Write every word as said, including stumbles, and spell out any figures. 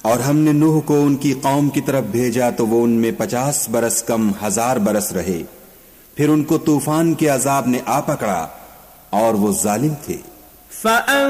और हमने नूह को उनकी कौम की तरफ भेजा तो वो उनमें पचास बरस कम हजार बरस रहे। फिर उनको तूफान के अजाब ने आ पकड़ा और वो जालिम थे।